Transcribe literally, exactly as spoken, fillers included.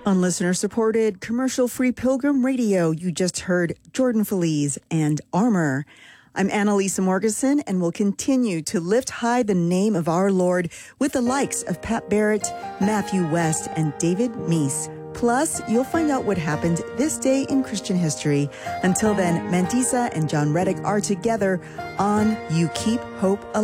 On listener-supported, commercial-free Pilgrim Radio, you just heard Jordan Feliz and Armor. I'm Annalisa Morgeson, and will continue to lift high the name of our Lord with the likes of Pat Barrett, Matthew West, and David Meese. Plus, you'll find out what happened this day in Christian history. Until then, Mantisa and John Reddick are together on You Keep Hope Alive.